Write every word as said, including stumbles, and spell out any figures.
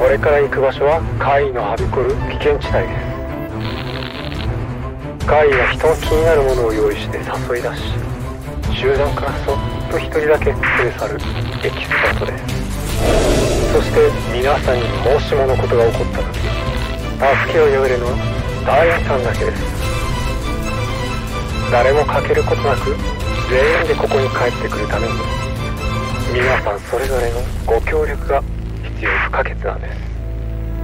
れから行く場所は怪異のはびこる危険地帯です。怪異は人の気になるものを用意して誘い出し、集団からそっと一人だけ連れ去るエキスパートです。そして皆さんにもしものことが起こった時、助けを呼べるのはダイヤさんだけです。誰も欠けることなく全員でここに帰ってくるために、皆さんそれぞれのご協力が必要不可欠なんです。